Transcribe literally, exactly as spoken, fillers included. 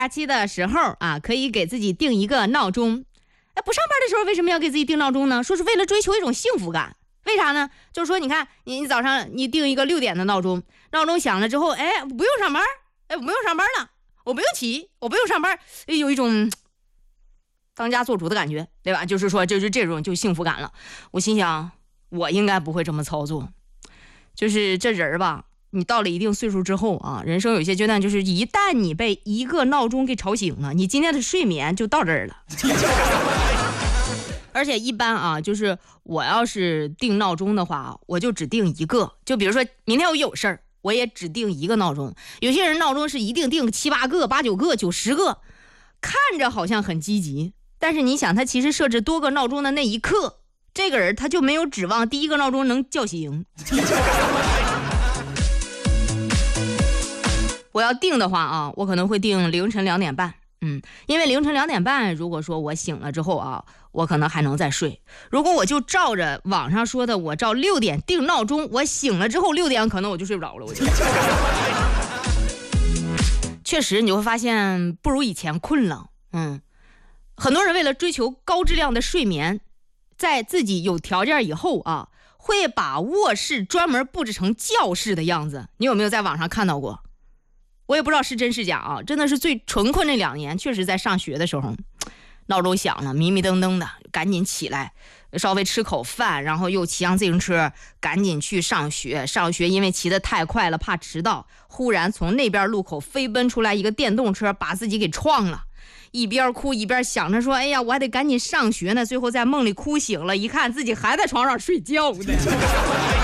假期的时候啊，可以给自己定一个闹钟。哎，不上班的时候为什么要给自己定闹钟呢？说是为了追求一种幸福感。为啥呢？就是说，你看，你你早上你定一个六点的闹钟，闹钟响了之后，哎，不用上班，哎，我不用上班了，我不用起，我不用上班，有一种当家做主的感觉，对吧？就是说，就是这种就幸福感了。我心想，我应该不会这么操作。就是这人吧，你到了一定岁数之后啊，人生有些阶段，就是一旦你被一个闹钟给吵醒了，你今天的睡眠就到这儿了。而且一般啊，就是我要是定闹钟的话，我就只定一个。就比如说明天我有事儿，我也只定一个闹钟。有些人闹钟是一定定七八个、八九个、九十个，看着好像很积极，但是你想，他其实设置多个闹钟的那一刻，这个人他就没有指望第一个闹钟能叫醒。我要定的话啊，我可能会定凌晨两点半。嗯，因为凌晨两点半，如果说我醒了之后啊，我可能还能再睡。如果我就照着网上说的，我照六点定闹钟，我醒了之后六点可能我就睡不着了。我就确实你会发现不如以前困了。嗯，很多人为了追求高质量的睡眠，在自己有条件以后啊，会把卧室专门布置成教室的样子。你有没有在网上看到过？我也不知道是真是假啊，真的是最纯困这两年，确实在上学的时候，闹钟响了，迷迷瞪瞪的，赶紧起来，稍微吃口饭，然后又骑上自行车，赶紧去上学。上学因为骑得太快了，怕迟到，忽然从那边路口飞奔出来一个电动车，把自己给撞了。一边哭一边想着说，哎呀，我还得赶紧上学呢。最后在梦里哭醒了，一看自己还在床上睡觉呢。